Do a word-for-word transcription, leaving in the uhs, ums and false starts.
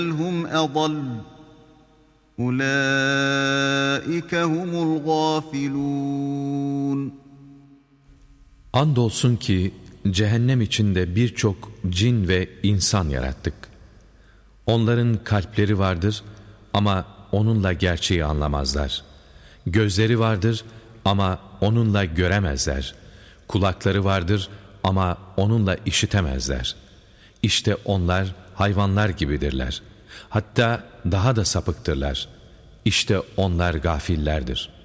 هُمْ أَضَلُّ أُولَٰئِكَ هُمُ الْغَافِلُونَ. Andolsun ki cehennem içinde birçok cin ve insan yarattık. Onların kalpleri vardır ama onunla gerçeği anlamazlar. Gözleri vardır ama onunla göremezler. Kulakları vardır ama onunla işitemezler. İşte onlar hayvanlar gibidirler. Hatta daha da sapıktırlar. İşte onlar gafillerdir.